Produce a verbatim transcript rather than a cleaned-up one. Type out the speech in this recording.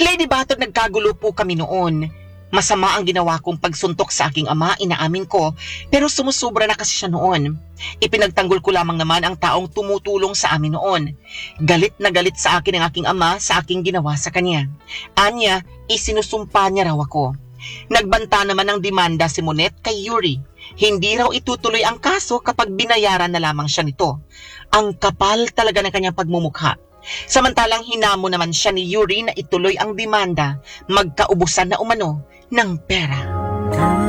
Lady Batot, nagkagulo po kami noon. Masama ang ginawa kong pagsuntok sa aking ama, inaamin ko, pero sumusubra na kasi siya noon. Ipinagtanggol ko lamang naman ang taong tumutulong sa amin noon. Galit na galit sa akin ang aking ama sa aking ginawa sa kanya. Anya, isinusumpa niya raw ako. Nagbanta naman ng demanda si Monet kay Yuri. Hindi raw itutuloy ang kaso kapag binayaran na lamang siya nito. Ang kapal talaga ng kanyang pagmumukha. Samantalang hinamo naman siya ni Yuri na ituloy ang demanda, magkaubusan na umano ng pera.